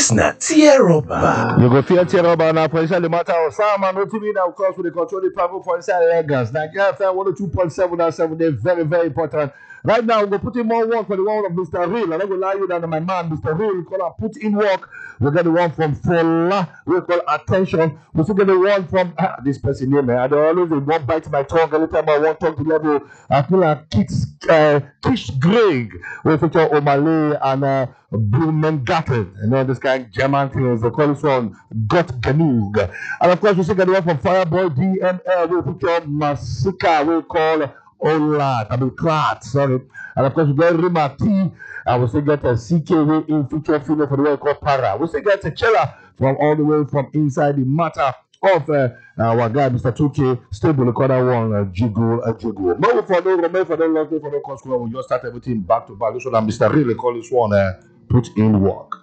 This not Tieroba. You go feel Tieroba now for inside the matter of Sama, no TV now, of course, with the control the travel for inside Lagos. Nigeria FM 102.7 and 7 days, very, very important. Right now, we're putting more work for the one of Mr. Real. I'm not going to lie you down to my man, Mr. Real. We call put in work. We get the one from Fola. We call attention. We still get the one from this person here, man. I don't always want bite my tongue. Every time I want to talk to level, I feel like Kish Greg. We feature O'Malley and Blumengarten. You know, this kind of German things. They call this one Got Genug. And of course, we still get the one from Fireboy DML. We feature Masika. We call Klat, sorry. And of course, we get Rima T. And we still get a CK in feature female for the way called Para. We still get a Chella from all the way from inside the matter of our guy, Mr. 2K, stable recorder one, Jiggle. No for no Romeo for no love, for no consequence. We just start everything back to back. This one, Mr. Really call this one put in work.